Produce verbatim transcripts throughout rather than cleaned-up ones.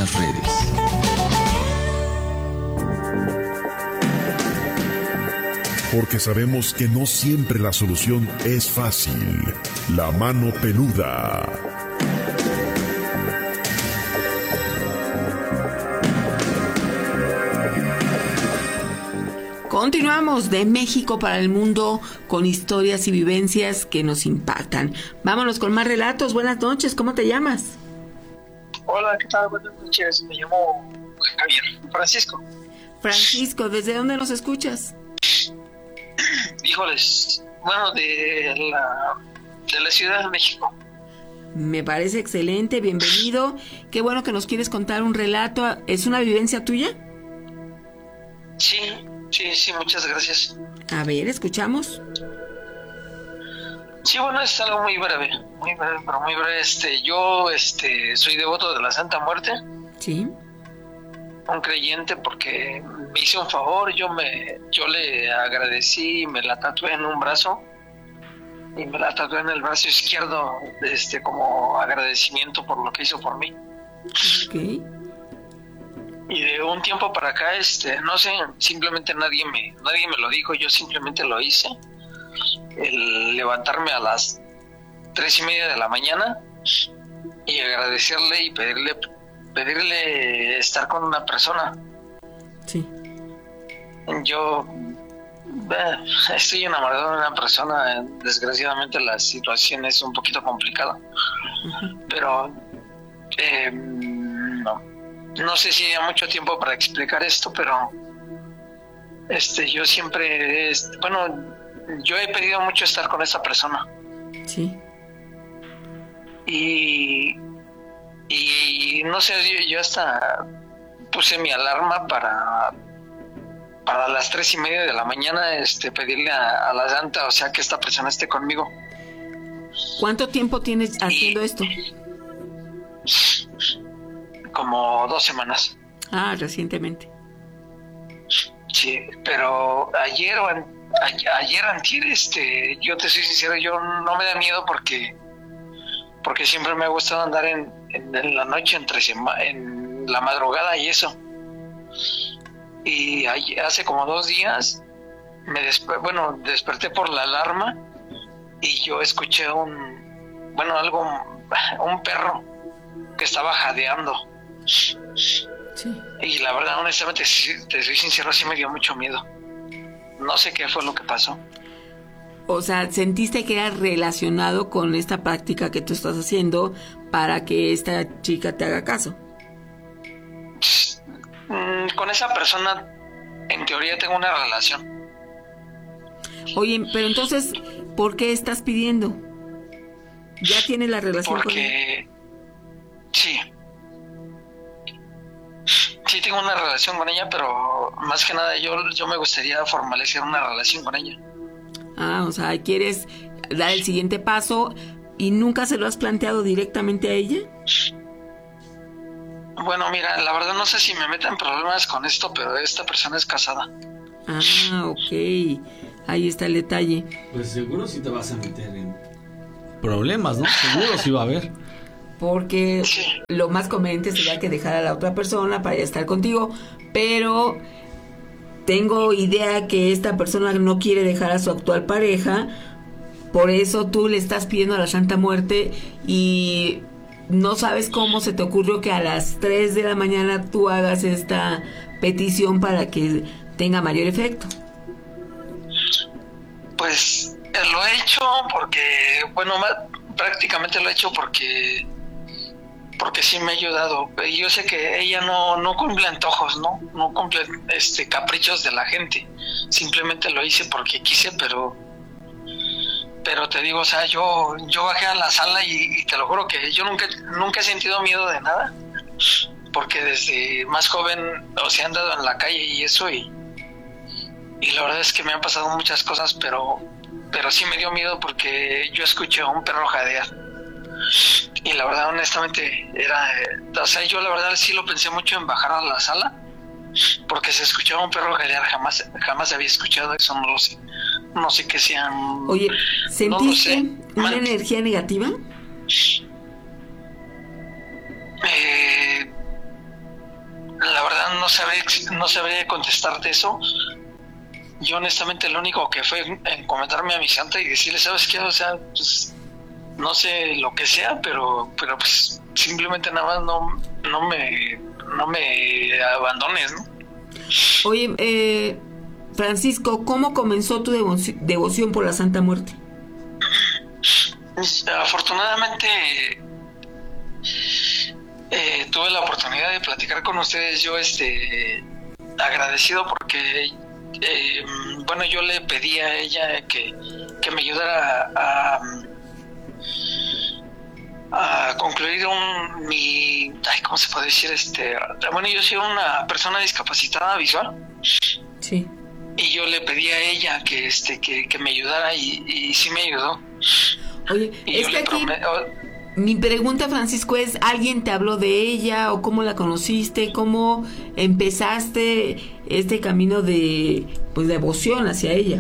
las redes. Porque sabemos que no siempre la solución es fácil. La mano peluda. Continuamos de México para el mundo con historias y vivencias que nos impactan. Vámonos con más relatos. Buenas noches, ¿cómo te llamas? Hola, ¿qué tal? Buenas noches, me llamo Javier, Francisco. Francisco, ¿desde dónde nos escuchas? Híjoles, bueno, de la, de la Ciudad de México. Me parece excelente, bienvenido. Qué bueno que nos quieres contar un relato. ¿Es una vivencia tuya? Sí, sí, sí, muchas gracias. A ver, escuchamos. Sí, bueno, es algo muy breve, muy breve, pero muy breve. Este, yo, este, soy devoto de la Santa Muerte. Sí. Un creyente porque me hice un favor, yo me, yo le agradecí, me la tatué en un brazo y me la tatué en el brazo izquierdo, este, como agradecimiento por lo que hizo por mí. Okay. Y de un tiempo para acá, este, no sé, simplemente nadie me, nadie me lo dijo, yo simplemente lo hice. El levantarme a las tres y media de la mañana y agradecerle y pedirle, pedirle estar con una persona. Sí. Yo eh, estoy enamorado de una persona, desgraciadamente la situación es un poquito complicada. Uh-huh. Pero eh, no. No sé si hay mucho tiempo para explicar esto, pero este, yo siempre, este, bueno, yo he pedido mucho estar con esa persona. Sí. Y, y no sé, yo, yo hasta puse mi alarma para, para las tres y media de la mañana, este, pedirle a, a la santa, o sea, que esta persona esté conmigo. ¿Cuánto tiempo tienes haciendo y, esto? Como dos semanas. Ah, recientemente. Sí, pero ayer o an, ayer, ayer antier, este, yo te soy sincero, yo no me da miedo porque porque siempre me ha gustado andar en, en, en la noche, entre sema, en la madrugada y eso. Y ayer, hace como dos días, me desper, bueno, desperté por la alarma y yo escuché un, bueno, algo, un perro que estaba jadeando. Sí. Y la verdad, honestamente, si te soy sincero, sí me dio mucho miedo. No sé qué fue lo que pasó. O sea, ¿sentiste que era relacionado con esta práctica que tú estás haciendo para que esta chica te haga caso? Con esa persona, en teoría, tengo una relación. Oye, pero entonces, ¿por qué estás pidiendo? ¿Ya tienes la relación Porque... con ella? Sí. Sí tengo una relación con ella, pero más que nada yo, yo me gustaría formalizar una relación con ella. Ah, o sea, ¿quieres dar el siguiente paso y nunca se lo has planteado directamente a ella? Bueno, mira, la verdad no sé si me meto en problemas con esto, pero esta persona es casada. Ah, ok. Ahí está el detalle. Pues seguro sí te vas a meter en problemas, ¿no? Seguro sí va a haber. Porque sí. Lo más conveniente sería que dejara a la otra persona para ya estar contigo, pero tengo idea que esta persona no quiere dejar a su actual pareja, por eso tú le estás pidiendo a la Santa Muerte y no sabes cómo se te ocurrió que a las tres de la mañana tú hagas esta petición para que tenga mayor efecto. Pues eh, lo he hecho porque, bueno, prácticamente lo he hecho porque porque sí me ha ayudado. Yo sé que ella no, no cumple antojos, ¿no? No cumple este caprichos de la gente. Simplemente lo hice porque quise, pero pero te digo, o sea, yo yo bajé a la sala y, y te lo juro que yo nunca nunca he sentido miedo de nada, porque desde más joven, o sea, he andado en la calle y eso y y la verdad es que me han pasado muchas cosas, pero pero sí me dio miedo porque yo escuché a un perro jadear. Y la verdad, honestamente, era... Eh, o sea, yo la verdad sí lo pensé mucho en bajar a la sala, porque se escuchaba un perro jadear, jamás jamás había escuchado eso, no lo sé. No sé qué sean... Oye, ¿sentiste no una Man, energía negativa? Eh, sabré, no sabré contestarte eso. Yo honestamente lo único que fue encomendarme a mi santa y decirle, ¿sabes qué? O sea, pues no sé lo que sea, pero pero pues simplemente nada más no, no me no me abandones, ¿no? Oye, eh, Francisco, ¿cómo comenzó tu devo- devoción por la Santa Muerte? Afortunadamente eh, tuve la oportunidad de platicar con ustedes. Yo este agradecido porque eh, bueno, yo le pedí a ella que, que me ayudara a, a, a concluir un mi ay, ¿cómo se puede decir? Este bueno, yo soy una persona discapacitada visual. Sí. Y yo le pedí a ella que este que, que me ayudara y, y sí me ayudó. Oye, y es yo que le aquí prometo. mi pregunta, Francisco, es, ¿alguien te habló de ella o cómo la conociste? ¿Cómo empezaste este camino de pues devoción hacia ella?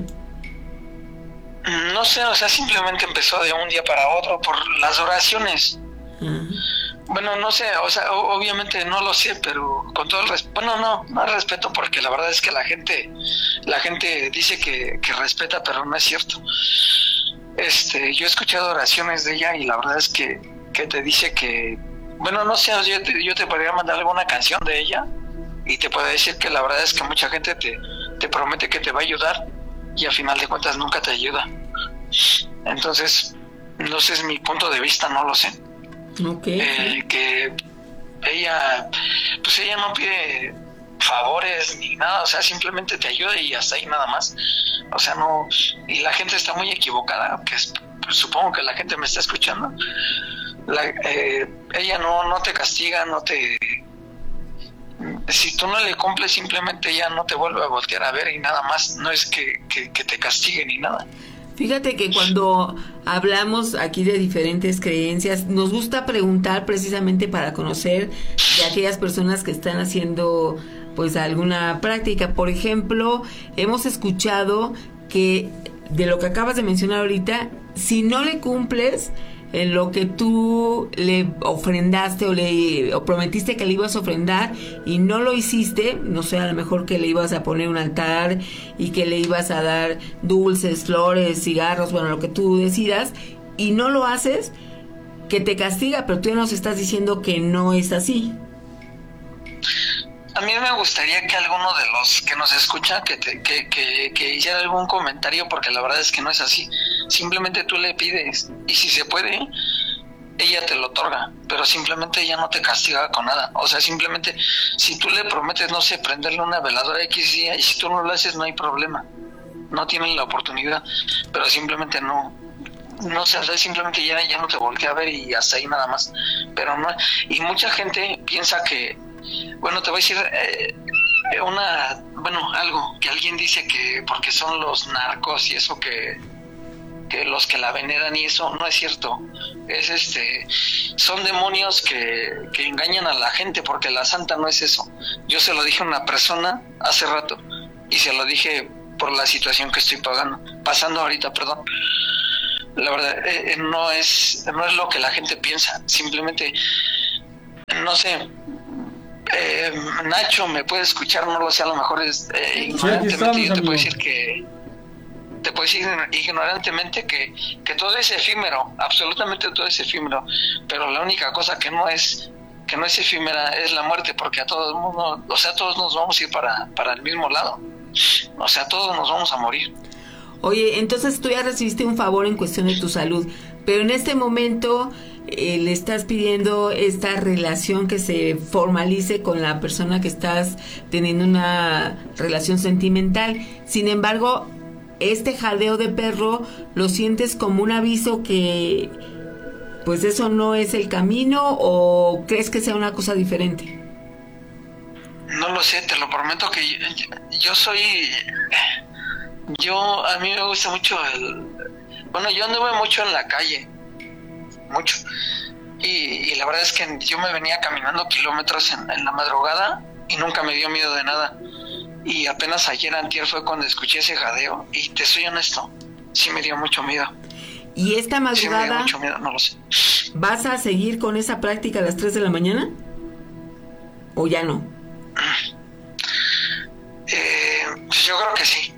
No sé, o sea, simplemente empezó de un día para otro por las oraciones. Ajá. Bueno, no sé, o sea, o- obviamente no lo sé, pero con todo el respeto, bueno, no, no respeto porque la verdad es que la gente, la gente dice que, que respeta, pero no es cierto. Este, yo he escuchado oraciones de ella y la verdad es que, que te dice que, bueno, no sé, yo te, yo te podría mandar alguna canción de ella y te puedo decir que la verdad es que mucha gente te, te promete que te va a ayudar y a final de cuentas nunca te ayuda. Entonces, no sé, es mi punto de vista, no lo sé. Ok. Eh, que ella, pues ella no pide favores ni nada, o sea, simplemente te ayuda y hasta ahí nada más. O sea, no, y la gente está muy equivocada, que es, pues, supongo que la gente me está escuchando. La, eh, ella no, no te castiga, no te... Si tú no le cumples, simplemente ella no te vuelve a voltear a ver y nada más, no es que, que, que te castigue ni nada. Fíjate que cuando hablamos aquí de diferentes creencias, nos gusta preguntar precisamente para conocer de aquellas personas que están haciendo pues alguna práctica. Por ejemplo, hemos escuchado que de lo que acabas de mencionar ahorita, si no le cumples en lo que tú le ofrendaste o le o prometiste que le ibas a ofrendar y no lo hiciste, no sé, a lo mejor que le ibas a poner un altar y que le ibas a dar dulces, flores, cigarros, bueno, lo que tú decidas, y no lo haces, que te castiga, pero tú ya nos estás diciendo que no es así. A mí me gustaría que alguno de los que nos escucha que, te, que, que, que hiciera algún comentario, porque la verdad es que no es así. Simplemente tú le pides y si se puede, ella te lo otorga, pero simplemente ella no te castiga con nada. O sea, simplemente si tú le prometes, no sé, prenderle una veladora X día y si tú no lo haces no hay problema. No tienen la oportunidad, pero simplemente no. No sé, o sea, simplemente ya, ya no te voltea a ver y hasta ahí nada más. Pero no, y mucha gente piensa que, bueno, te voy a decir eh, una, bueno, algo que alguien dice que porque son los narcos y eso que, que los que la veneran y eso no es cierto. Es este, son demonios que, que engañan a la gente porque la santa no es eso. Yo se lo dije a una persona hace rato y se lo dije por la situación que estoy pagando, pasando ahorita, perdón. La verdad, eh, no es no es lo que la gente piensa. Simplemente, no sé, eh, Nacho me puede escuchar, no lo sé, a lo mejor es eh, ignorantemente. estamos, Yo te puedo amigo. decir que te puedo decir ignorantemente que, que todo es efímero, absolutamente todo es efímero, pero la única cosa que no es que no es efímera es la muerte, porque a todo el mundo, o sea, todos nos vamos a ir para, para el mismo lado. O sea, todos nos vamos a morir. Oye, entonces tú ya recibiste un favor en cuestión de tu salud, pero en este momento eh, le estás pidiendo esta relación que se formalice con la persona que estás teniendo una relación sentimental. Sin embargo, este jadeo de perro lo sientes como un aviso que pues eso no es el camino, ¿o crees que sea una cosa diferente? No lo sé, te lo prometo que yo, yo soy... Yo, a mí me gusta mucho el... Bueno, yo anduve mucho en la calle, mucho. Y, y la verdad es que yo me venía caminando kilómetros en, en la madrugada y nunca me dio miedo de nada. Y apenas ayer antier fue cuando escuché ese jadeo y te soy honesto, sí me dio mucho miedo. ¿Y esta Sí me dio madrugada mucho miedo, no lo sé. vas a seguir con esa práctica a las tres de la mañana? ¿O ya no? yo creo que sí.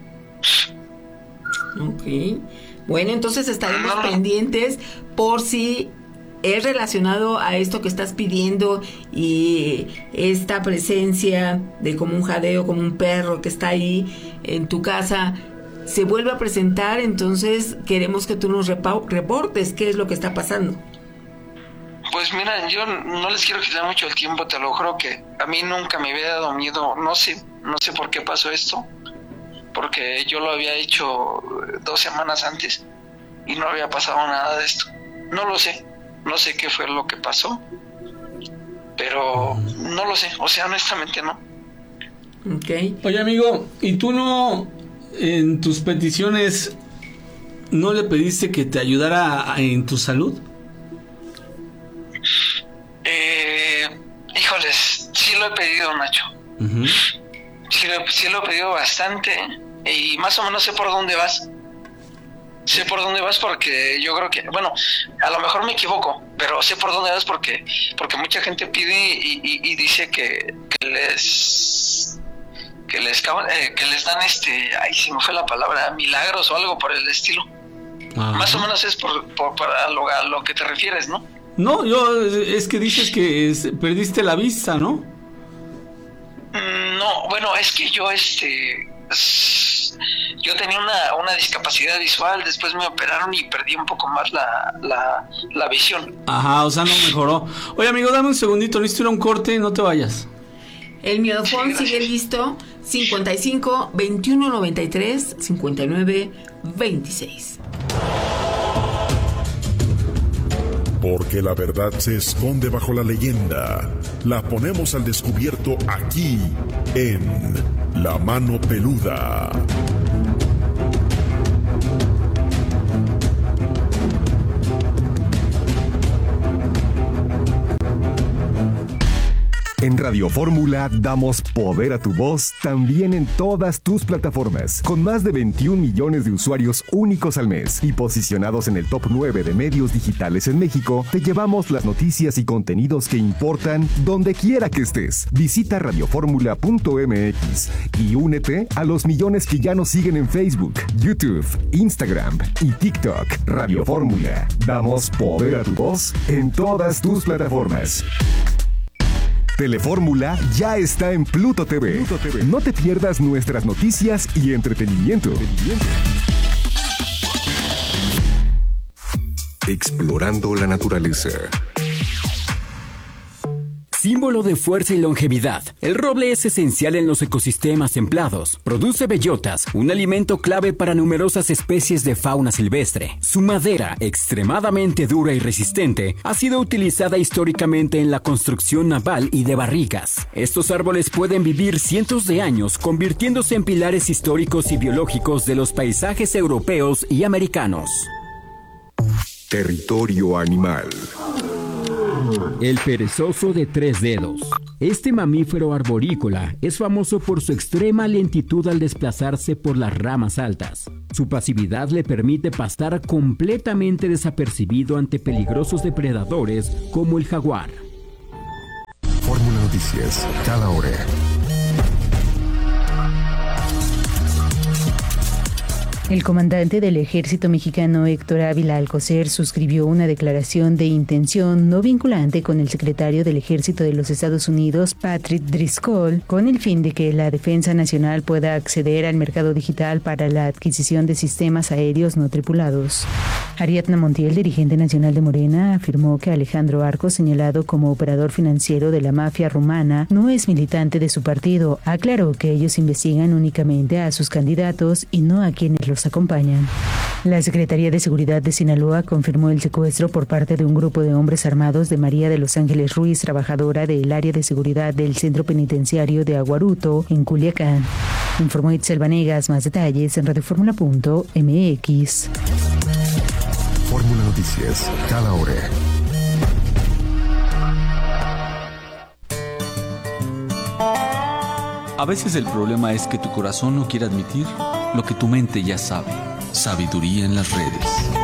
Ok. Bueno, entonces estaremos No, no. pendientes por si es relacionado a esto que estás pidiendo y esta presencia de como un jadeo, como un perro que está ahí en tu casa se vuelve a presentar. Entonces queremos que tú nos repa- reportes qué es lo que está pasando. Pues mira, yo no les quiero quitar mucho el tiempo, te lo juro que a mí nunca me había dado miedo, no sé, no sé por qué pasó esto, porque yo lo había hecho dos semanas antes y no había pasado nada de esto. No lo sé, no sé qué fue lo que pasó, pero no lo sé, o sea, honestamente no. Ok. Oye, amigo, ¿y tú no, en tus peticiones, no le pediste que te ayudara a- en tu salud? Eh, híjoles, sí lo he pedido, Nacho. Uh-huh. Sí lo, sí lo he pedido bastante y más o menos sé por dónde vas. Sé por dónde vas porque yo creo que, bueno, a lo mejor me equivoco, pero sé por dónde vas porque porque mucha gente pide y, y, y dice que, que les que les eh, que les dan este, ay, se me fue la palabra, milagros o algo por el estilo. Ajá. Más o menos es por, por para lo, a lo que te refieres, ¿no? No, yo, es que dices que es- perdiste la vista, ¿no? Mm, No, bueno, es que yo este s- yo tenía una, una discapacidad visual, después me operaron y perdí un poco más la, la, la visión. Ajá, o sea, no mejoró. Oye, amigo, dame un segundito, necesito ir a un corte, no te vayas. El miedofón Sí, sigue gracias. listo. cincuenta y cinco, veintiuno noventa y tres, cincuenta y nueve, veintiséis. Porque la verdad se esconde bajo la leyenda. La ponemos al descubierto aquí en La Mano Peluda. En Radio Fórmula damos poder a tu voz también en todas tus plataformas, con más de veintiún millones de usuarios únicos al mes y posicionados en el top nueve de medios digitales en México. Te llevamos las noticias y contenidos que importan donde quiera que estés. Visita radioformula punto m x y únete a los millones que ya nos siguen en Facebook, YouTube, Instagram y TikTok. Radio Fórmula, damos poder a tu voz en todas tus plataformas. Telefórmula ya está en Pluto T V. Pluto T V. No te pierdas nuestras noticias y entretenimiento. Explorando la naturaleza. Símbolo de fuerza y longevidad, el roble es esencial en los ecosistemas templados. Produce bellotas, un alimento clave para numerosas especies de fauna silvestre. Su madera, extremadamente dura y resistente, ha sido utilizada históricamente en la construcción naval y de barricas. Estos árboles pueden vivir cientos de años, convirtiéndose en pilares históricos y biológicos de los paisajes europeos y americanos. Territorio animal. El perezoso de tres dedos. Este mamífero arborícola es famoso por su extrema lentitud al desplazarse por las ramas altas. Su pasividad le permite pasar completamente desapercibido ante peligrosos depredadores como el jaguar. Fórmula Noticias, cada hora. El comandante del ejército mexicano Héctor Ávila Alcocer suscribió una declaración de intención no vinculante con el secretario del ejército de los Estados Unidos, Patrick Driscoll, con el fin de que la Defensa Nacional pueda acceder al mercado digital para la adquisición de sistemas aéreos no tripulados. Ariadna Montiel, dirigente nacional de Morena, afirmó que Alejandro Arcos, señalado como operador financiero de la mafia rumana, no es militante de su partido. Aclaró que ellos investigan únicamente a sus candidatos y no a quienes los acompañan. La Secretaría de Seguridad de Sinaloa confirmó el secuestro por parte de un grupo de hombres armados de María de los Ángeles Ruiz, trabajadora del área de seguridad del Centro Penitenciario de Aguaruto, en Culiacán. Informó Itzel Vanegas. Más detalles en radioformula punto m x. Fórmula Noticias, cada hora. A veces el problema es que tu corazón no quiere admitir lo que tu mente ya sabe. Sabiduría en las redes.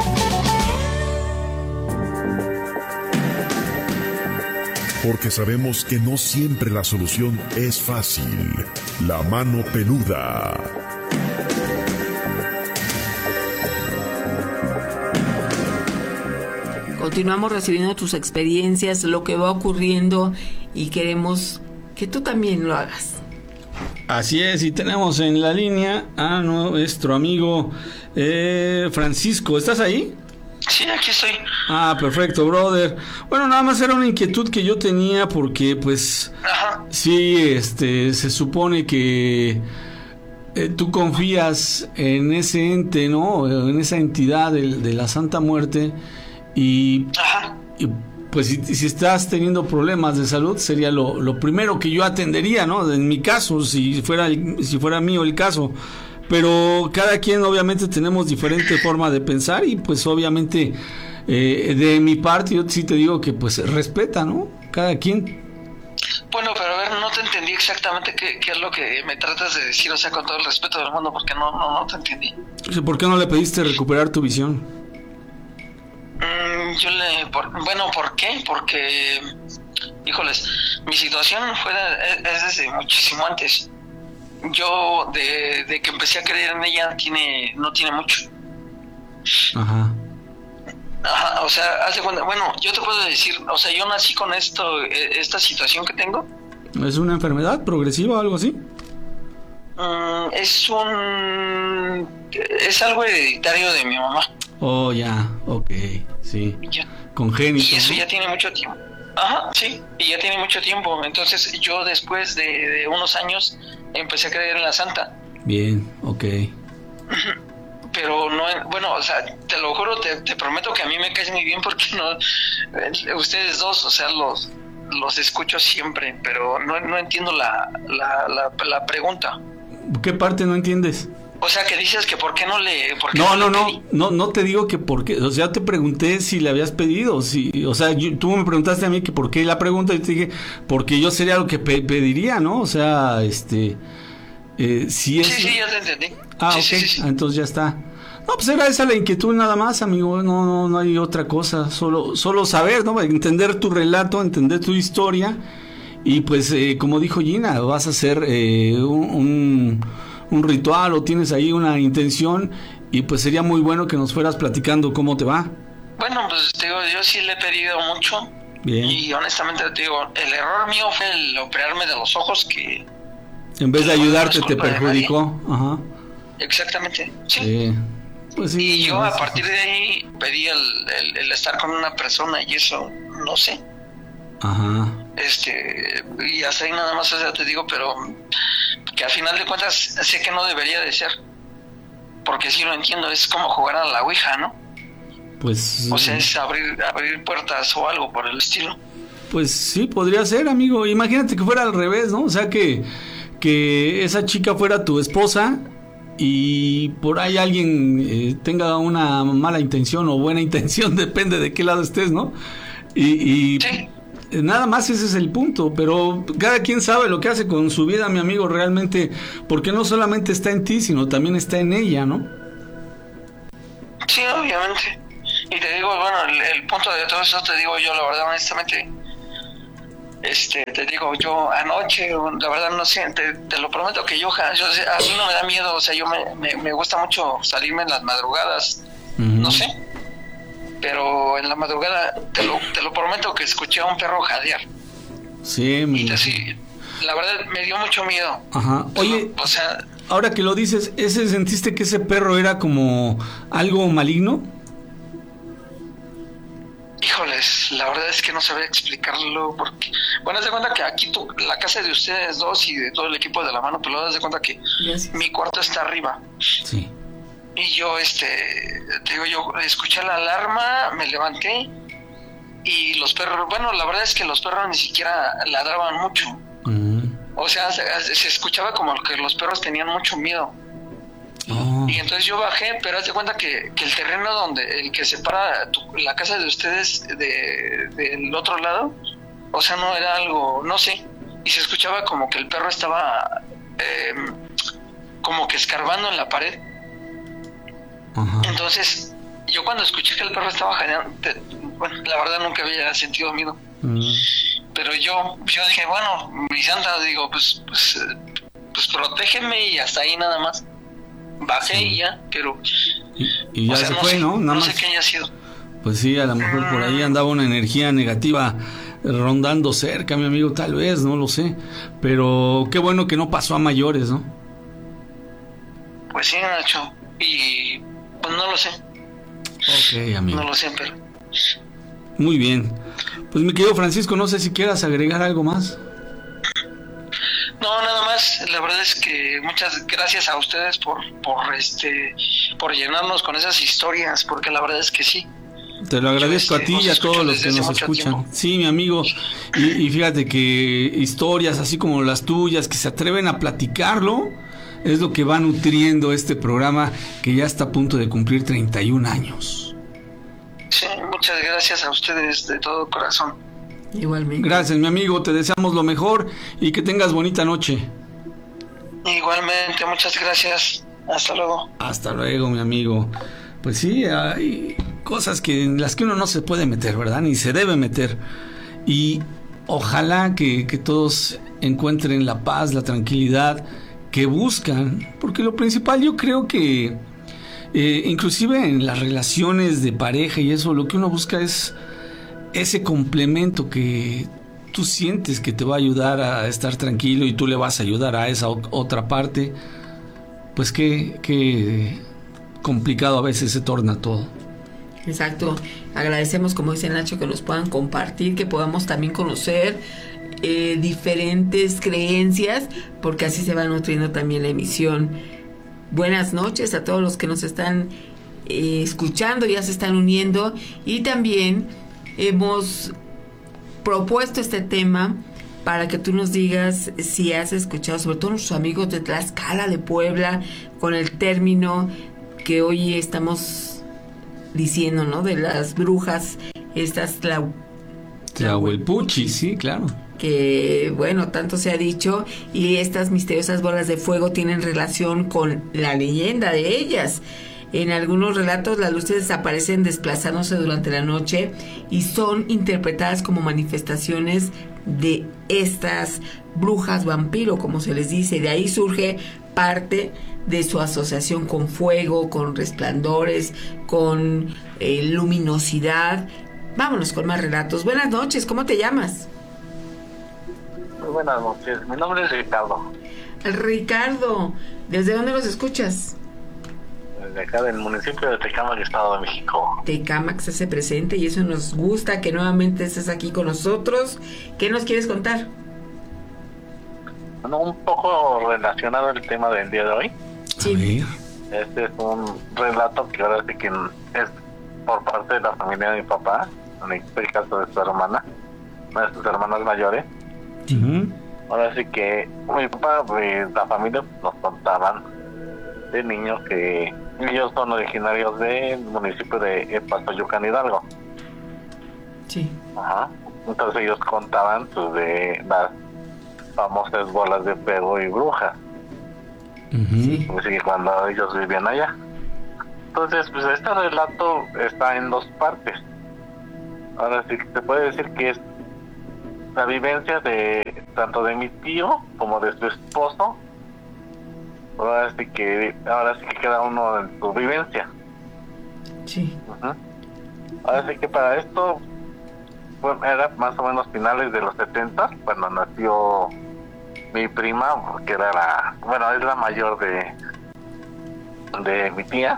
Porque sabemos que no siempre la solución es fácil. La Mano Peluda. Continuamos recibiendo tus experiencias, lo que va ocurriendo, y queremos que tú también lo hagas. Así es, y tenemos en la línea a nuestro amigo eh, Francisco. ¿Estás ahí? Sí, aquí estoy. Ah, perfecto, brother. Bueno, nada más era una inquietud que yo tenía porque, pues, Ajá. sí, este, se supone que eh, tú confías en ese ente, ¿no? En esa entidad de, de la Santa Muerte y, Ajá. y pues si, si estás teniendo problemas de salud sería lo, lo primero que yo atendería, ¿no? En mi caso, si fuera el, si fuera mío el caso. Pero cada quien obviamente tenemos diferente forma de pensar y pues obviamente eh, de mi parte yo sí te digo que pues respeta, ¿no? Cada quien. Bueno, pero a ver, no te entendí exactamente qué, qué es lo que me tratas de decir, o sea, con todo el respeto del mundo, porque no, no, no te entendí. ¿Por qué no le pediste recuperar tu visión? Mm, yo le... Por, bueno, ¿por qué? Porque, híjoles, mi situación fue de, es desde muchísimo antes. Yo, de, de que empecé a creer en ella, tiene no tiene mucho. Ajá. Ajá, o sea, hace cuenta, bueno, yo te puedo decir, o sea, yo nací con esto, esta situación que tengo. ¿Es una enfermedad progresiva o algo así? Mm, es un... es algo hereditario de mi mamá. Oh, ya, ok, sí. Ya. Congénito. Y eso ¿no? ya tiene mucho tiempo. Ajá, sí, y ya tiene mucho tiempo. Entonces yo después de, de unos años empecé a creer en la Santa. Bien, ok. Pero no, bueno, o sea, te lo juro, te, te prometo que a mí me caes muy bien porque no, eh, ustedes dos, o sea, los los escucho siempre, pero no, no entiendo la, la, la, la pregunta. ¿Qué parte no entiendes? O sea, que dices que por qué no le... Por qué No, no, no, le no, pedí. no, no te digo que por qué, o sea, te pregunté si le habías pedido, si, o sea, yo- tú me preguntaste a mí que por qué la pregunta, y te dije, porque yo sería lo que pe- pediría, ¿no? O sea, este, eh, si es... Sí, sí, ya te entendí. Ah, sí, ok, sí, sí, sí. ah, entonces ya está. No, pues era esa la inquietud nada más, amigo, no, no, no hay otra cosa, solo, solo saber, ¿no? Entender tu relato, entender tu historia, y pues, eh, como dijo Gina, vas a hacer eh, un... un un ritual o tienes ahí una intención y pues sería muy bueno que nos fueras platicando cómo te va. Bueno, pues te digo, yo sí le he pedido mucho. Bien. Y honestamente te digo, el error mío fue el operarme de los ojos, que En vez de no, no ayudarte es te culpa de perjudicó. Ajá. exactamente, sí. Sí. Pues sí. Y yo a eso. partir de ahí pedí el, el, el estar con una persona y eso, no sé. Ajá. Este, y hasta ahí nada más, o sea, te digo, pero que al final de cuentas sé que no debería de ser. Porque sí lo entiendo, es como jugar a la ouija, ¿no? Pues. O sea, es abrir, abrir puertas o algo por el estilo. Pues sí, podría ser, amigo. Imagínate que fuera al revés, ¿no? O sea, que, que esa chica fuera tu esposa y por ahí alguien eh, tenga una mala intención o buena intención, depende de qué lado estés, ¿no? Y, y Sí. nada más ese es el punto, pero cada quien sabe lo que hace con su vida, mi amigo, realmente, porque no solamente está en ti, sino también está en ella, ¿no? Sí, obviamente. Y te digo, bueno, el, el punto de todo eso, te digo yo, la verdad, honestamente, este, te digo, yo anoche, la verdad, no sé, te, te lo prometo que yo, ja- yo, a mí no me da miedo, o sea, yo me, me, me gusta mucho salirme en las madrugadas, Ujú. no sé, pero en la madrugada, te lo, te lo prometo que escuché a un perro jadear, Sí, mi... y así, la verdad, me dio mucho miedo. Ajá. Oye, O sea, ahora que lo dices, ¿ese sentiste que ese perro era como algo maligno? híjoles, la verdad es que no sabría explicarlo porque, bueno, haz de cuenta que aquí tu, la casa de ustedes dos y de todo el equipo de La Mano Peluda, haz de cuenta que Gracias. mi cuarto está arriba Sí. y yo, este, te digo, yo escuché la alarma, me levanté y los perros, bueno, la verdad es que los perros ni siquiera ladraban mucho, Ujú. o sea, se, se escuchaba como que los perros tenían mucho miedo. Oh. Y entonces yo bajé, pero haz de cuenta que, que el terreno donde, el que separa tu- la casa de ustedes de, del otro lado, o sea, no era algo, no sé, y se escuchaba como que el perro estaba eh, como que escarbando en la pared. Ajá. Entonces, yo cuando escuché que el perro estaba jadeando, te- bueno, la verdad nunca había sentido miedo, Mm. pero yo, yo dije, bueno, mi santa, digo, pues, pues, eh, pues protégeme y hasta ahí nada más. bajé y ya, pero... Y, y ya o sea, se no fue, sé, ¿no? Nada no más. sé qué haya sido. Pues sí, a lo mejor por ahí andaba una energía negativa rondando cerca, mi amigo, tal vez, no lo sé. Pero qué bueno que no pasó a mayores, ¿no? Pues sí, Nacho, y pues no lo sé. Ok, amigo. No lo sé, pero... Muy bien. Pues mi querido Francisco, no sé si quieras agregar algo más. No, nada más, la verdad es que muchas gracias a ustedes por, por este, por llenarnos con esas historias, porque la verdad es que sí. Te lo agradezco Yo, a este, ti y a escucho todos los desde que hace nos mucho escuchan. tiempo. Sí, mi amigo. Y, y fíjate que historias así como las tuyas, que se atreven a platicarlo, es lo que va nutriendo este programa que ya está a punto de cumplir treinta y un años. Sí, muchas gracias a ustedes de todo corazón. Igualmente. Gracias, mi amigo. Te deseamos lo mejor y que tengas bonita noche. Igualmente, muchas gracias. Hasta luego. Hasta luego, mi amigo. Pues sí, hay cosas que en las que uno no se puede meter, ¿verdad? Ni se debe meter. Y ojalá que, que todos encuentren la paz, la tranquilidad que buscan, porque lo principal yo creo que eh, inclusive en las relaciones de pareja y eso, lo que uno busca es ese complemento que tú sientes que te va a ayudar a estar tranquilo y tú le vas a ayudar a esa o- otra parte. Pues qué, qué complicado a veces se torna todo. Exacto. Agradecemos, como dice Nacho, que nos puedan compartir, que podamos también conocer eh, diferentes creencias, porque así se va nutriendo también la emisión. Buenas noches a todos los que nos están eh, escuchando, ya se están uniendo, y también hemos propuesto este tema para que tú nos digas si has escuchado, sobre todo nuestros amigos de Tlaxcala, de Puebla, con el término que hoy estamos diciendo, ¿no? De las brujas, estas tlau- Tlahuelpuchi, sí, claro. que, bueno, tanto se ha dicho, y estas misteriosas bolas de fuego tienen relación con la leyenda de ellas. En algunos relatos las luces desaparecen desplazándose durante la noche y son interpretadas como manifestaciones de estas brujas vampiro, como se les dice. De ahí surge parte de su asociación con fuego, con resplandores, con eh, luminosidad. Vámonos con más relatos. Buenas noches, ¿cómo te llamas? Muy buenas noches, mi nombre es Ricardo. Ricardo, ¿desde dónde nos escuchas? Desde acá del municipio de Tecámac, Estado de México. Tecámac se hace presente y eso nos gusta, que nuevamente estés aquí con nosotros. ¿Qué nos quieres contar? Bueno, un poco relacionado al tema del día de hoy. Sí. Este es un relato que ahora sí que es por parte de la familia de mi papá, en el caso de su hermana, una de sus hermanas mayores. Uh-huh. Ahora sí que mi papá, pues, la familia nos contaban de niños que ellos son originarios del municipio de Pasoyucan, Hidalgo. Sí. Ajá. Entonces ellos contaban pues, de las famosas bolas de fuego y brujas. Uh-huh. Así que cuando ellos vivían allá. Entonces, pues este relato está en dos partes. Ahora sí que se puede decir que es la vivencia de tanto de mi tío como de su esposo. Ahora sí que ahora sí que cada uno en su vivencia. Sí. Uh-huh. Ahora sí que para esto bueno, era más o menos finales de los setenta cuando nació mi prima, que era la, bueno, es la mayor de de mi tía.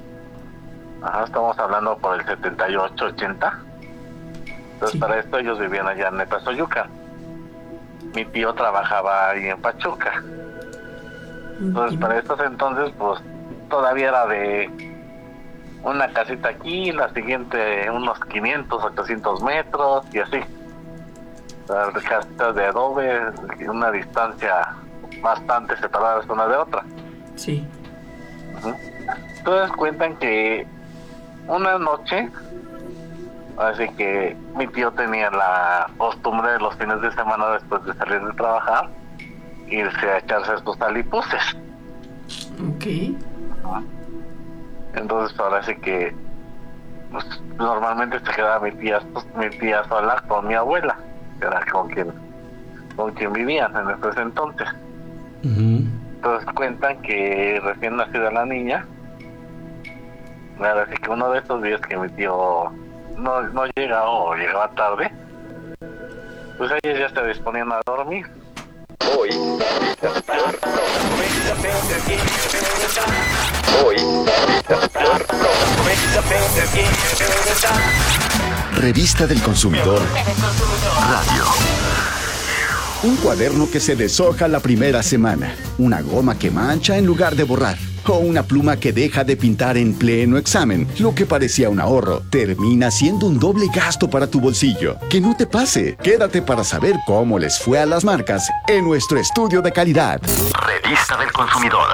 Ajá, estamos hablando por el setenta y ocho, ochenta. Entonces sí. Para esto ellos vivían allá en Pasoyucan. Mi tío trabajaba ahí en Pachuca. Entonces, para estos entonces, pues, todavía era de una casita aquí, la siguiente unos quinientos, ochocientos metros, y así. Las casitas de adobe, una distancia bastante separada una de otra. Sí. Uh-huh. Entonces cuentan que una noche, así que mi tío tenía la costumbre de los fines de semana después de salir de trabajar, irse a echarse sus alipuses. Ok. Uh-huh. Entonces ahora sí que pues, normalmente se quedaba mi tía, pues, mi tía sola con mi abuela, que era con quien, con quien vivían en ese entonces. Uh-huh. Entonces cuentan que recién nacida la niña, así que uno de estos días que mi tío no, no llega o llegaba tarde, pues ellos ya se disponían a dormir. Hoy, Hoy, Revista del Consumidor Radio. Un cuaderno que se deshoja la primera semana, una goma que mancha en lugar de borrar, o una pluma que deja de pintar en pleno examen. Lo que parecía un ahorro termina siendo un doble gasto para tu bolsillo. Que no te pase. Quédate para saber cómo les fue a las marcas en nuestro estudio de calidad. Revista del Consumidor.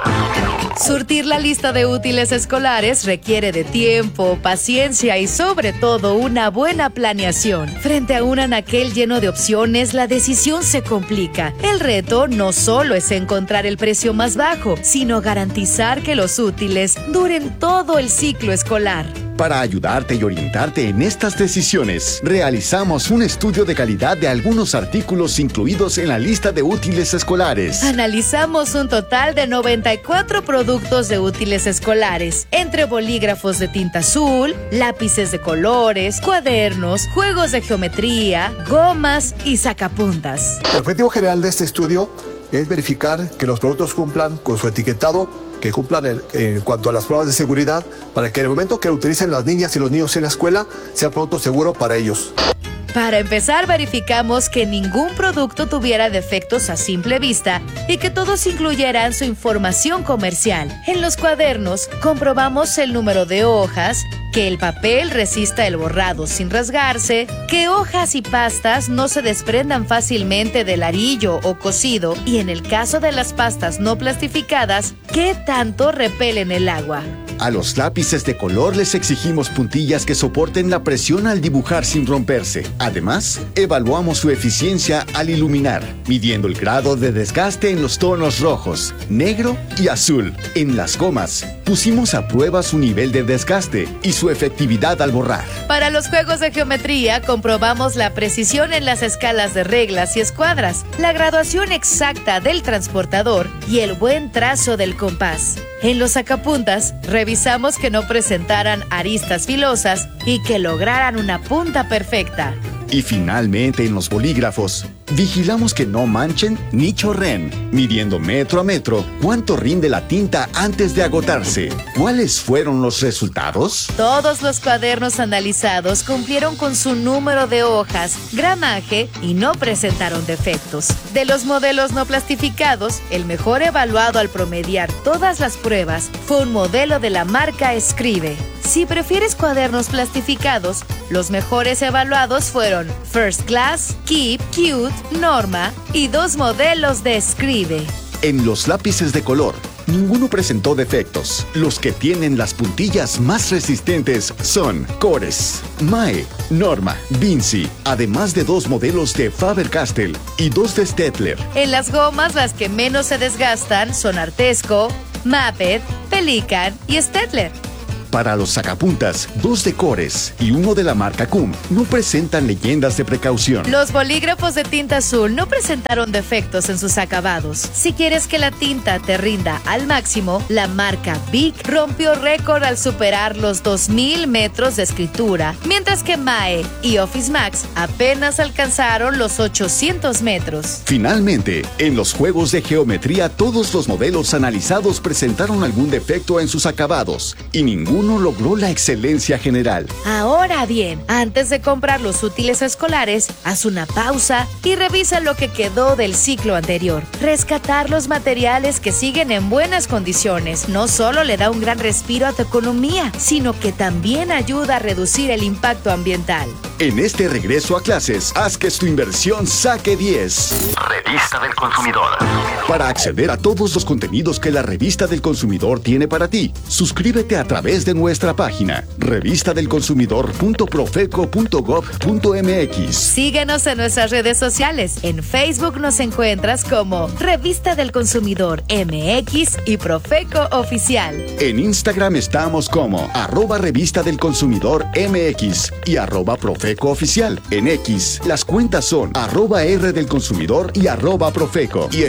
Surtir la lista de útiles escolares requiere de tiempo, paciencia y sobre todo una buena planeación. Frente a un anaquel lleno de opciones, la decisión se complica. El reto no solo es encontrar el precio más bajo, sino garantizar que los útiles duren todo el ciclo escolar. Para ayudarte y orientarte en estas decisiones, realizamos un estudio de calidad de algunos artículos incluidos en la lista de útiles escolares. Analizamos un total de noventa y cuatro productos de útiles escolares, entre bolígrafos de tinta azul, lápices de colores, cuadernos, juegos de geometría, gomas y sacapuntas. El objetivo general de este estudio es verificar que los productos cumplan con su etiquetado, que cumplan en, en cuanto a las pruebas de seguridad, para que en el momento que lo utilicen las niñas y los niños en la escuela sea producto seguro para ellos. Para empezar, verificamos que ningún producto tuviera defectos a simple vista y que todos incluyeran su información comercial. En los cuadernos, comprobamos el número de hojas, que el papel resista el borrado sin rasgarse, que hojas y pastas no se desprendan fácilmente del arillo o cosido y en el caso de las pastas no plastificadas, ¿qué tanto repelen el agua? A los lápices de color les exigimos puntillas que soporten la presión al dibujar sin romperse. Además, evaluamos su eficiencia al iluminar, midiendo el grado de desgaste en los tonos rojos, negro y azul. En las gomas, pusimos a prueba su nivel de desgaste y su efectividad al borrar. Para los juegos de geometría, comprobamos la precisión en las escalas de reglas y escuadras, la graduación exacta del transportador y el buen trazo del compás. En los sacapuntas, revisamos que no presentaran aristas filosas y que lograran una punta perfecta. Y finalmente, en los bolígrafos, vigilamos que no manchen ni chorren, midiendo metro a metro cuánto rinde la tinta antes de agotarse. ¿Cuáles fueron los resultados? Todos los cuadernos analizados cumplieron con su número de hojas, gramaje y no presentaron defectos. De los modelos no plastificados, el mejor evaluado al promediar todas las pruebas fue un modelo de la marca Escribe. Si prefieres cuadernos plastificados, los mejores evaluados fueron First Class, Keep, Cute, Norma y dos modelos de Escribe. En los lápices de color, ninguno presentó defectos. Los que tienen las puntillas más resistentes son Cores, Mae, Norma, Vinci, además de dos modelos de Faber-Castell y dos de Staedtler. En las gomas, las que menos se desgastan son Artesco, Maped, Pelican y Staedtler. Para los sacapuntas, dos de Cores y uno de la marca Cum no presentan leyendas de precaución. Los bolígrafos de tinta azul no presentaron defectos en sus acabados. Si quieres que la tinta te rinda al máximo, la marca Bic rompió récord al superar los dos mil metros de escritura, mientras que Mae y Office Max apenas alcanzaron los ochocientos metros. Finalmente, en los juegos de geometría, todos los modelos analizados presentaron algún defecto en sus acabados y ninguno uno logró la excelencia general. Ahora bien, antes de comprar los útiles escolares, haz una pausa y revisa lo que quedó del ciclo anterior. Rescatar los materiales que siguen en buenas condiciones no solo le da un gran respiro a tu economía, sino que también ayuda a reducir el impacto ambiental. En este regreso a clases, haz que tu inversión saque diez. Revista del Consumidor. Para acceder a todos los contenidos que la Revista del Consumidor tiene para ti, suscríbete a través de nuestra página revista del consumidor punto profeco punto gob punto mx. Síguenos en nuestras redes sociales. En Facebook nos encuentras como Revista del Consumidor M X y Profeco Oficial. En Instagram estamos como arroba Revista del Consumidor M X y arroba Profeco Oficial. En X, las cuentas son arroba R del Consumidor y arroba Profeco. Y en TikTok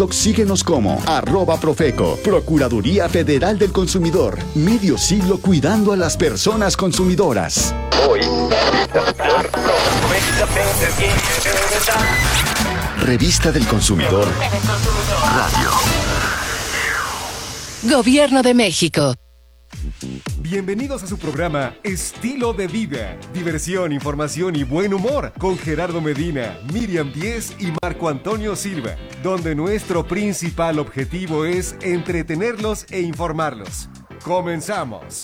Facebook síguenos como arroba Profeco, Procuraduría Federal del Consumidor. Medio siglo cuidando a las personas consumidoras. Hoy, Revista del Consumidor. Radio. Gobierno de México. Bienvenidos a su programa Estilo de Vida. Diversión, información y buen humor con Gerardo Medina, Miriam Díez y Marco Antonio Silva, donde nuestro principal objetivo es entretenerlos e informarlos. ¡Comenzamos!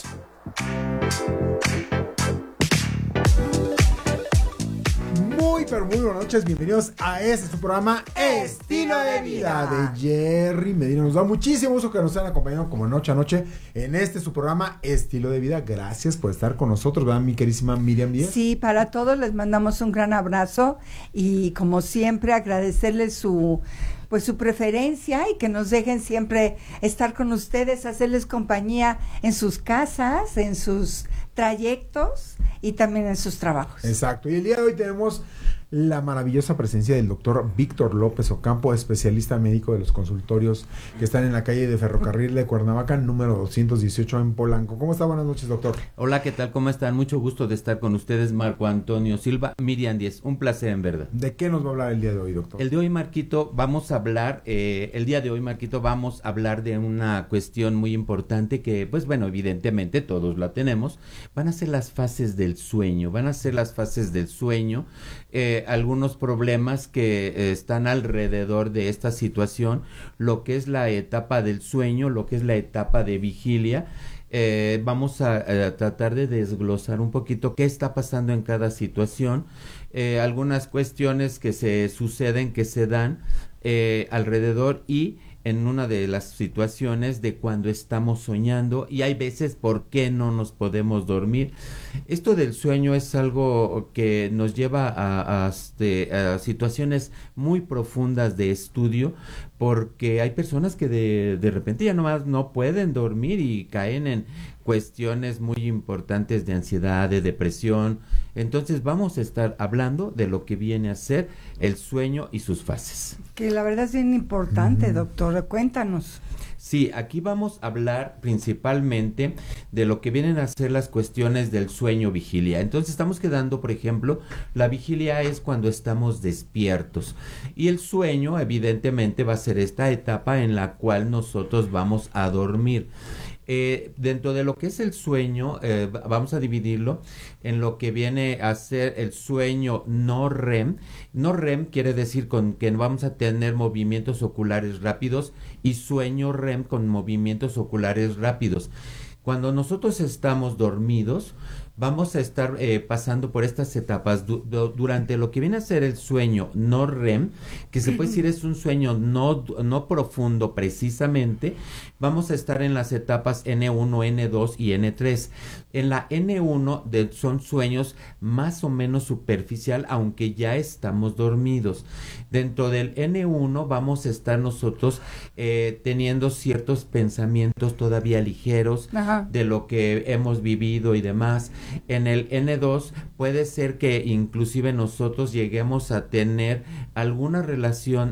Muy, pero muy buenas noches, bienvenidos a este su programa Estilo de Vida de Jerry Medina. Nos da muchísimo gusto que nos estén acompañando como noche a noche en este su programa Estilo de Vida. Gracias por estar con nosotros, ¿verdad, mi querísima Miriam Díaz? Sí, para todos les mandamos un gran abrazo y como siempre agradecerles su pues su preferencia y que nos dejen siempre estar con ustedes, hacerles compañía en sus casas, en sus trayectos y también en sus trabajos. Exacto, y el día de hoy tenemos la maravillosa presencia del doctor Víctor López Ocampo, especialista médico de los consultorios que están en la calle de Ferrocarril de Cuernavaca, número doscientos dieciocho en Polanco. ¿Cómo está? Buenas noches, doctor. Hola, ¿qué tal? ¿Cómo están? Mucho gusto de estar con ustedes, Marco Antonio Silva, Miriam Díez. Un placer, en verdad. ¿De qué nos va a hablar el día de hoy, doctor? El de hoy, Marquito, vamos a hablar, eh, el día de hoy, Marquito, vamos a hablar de una cuestión muy importante que, pues bueno, evidentemente todos la tenemos. Van a ser las fases del sueño, van a ser las fases del sueño, eh, algunos problemas que eh, están alrededor de esta situación, lo que es la etapa del sueño, lo que es la etapa de vigilia. Eh, vamos a, a tratar de desglosar un poquito qué está pasando en cada situación, eh, algunas cuestiones que se suceden, que se dan eh, alrededor y en una de las situaciones de cuando estamos soñando y hay veces por qué no nos podemos dormir. Esto del sueño es algo que nos lleva a, a, a, a situaciones muy profundas de estudio, porque hay personas que de, de repente ya nomás no pueden dormir y caen en cuestiones muy importantes de ansiedad, de depresión. Entonces vamos a estar hablando de lo que viene a ser el sueño y sus fases. Que la verdad es bien importante, uh-huh. Doctor, cuéntanos. Sí, aquí vamos a hablar principalmente de lo que vienen a ser las cuestiones del sueño vigilia. Entonces estamos quedando, por ejemplo, la vigilia es cuando estamos despiertos y el sueño evidentemente va a ser esta etapa en la cual nosotros vamos a dormir. Eh, dentro de lo que es el sueño, eh, vamos a dividirlo en lo que viene a ser el sueño no R E M. No R E M quiere decir con que vamos a tener movimientos oculares rápidos y sueño R E M con movimientos oculares rápidos. Cuando nosotros estamos dormidos, vamos a estar eh, pasando por estas etapas du- du- durante lo que viene a ser el sueño no R E M, que se puede decir es un sueño no, no profundo precisamente. Vamos a estar en las etapas ene uno, ene dos y ene tres. En la ene uno de, son sueños más o menos superficial, aunque ya estamos dormidos. Dentro del ene uno vamos a estar nosotros eh, teniendo ciertos pensamientos todavía ligeros, ajá, de lo que hemos vivido y demás. En el ene dos puede ser que inclusive nosotros lleguemos a tener alguna relación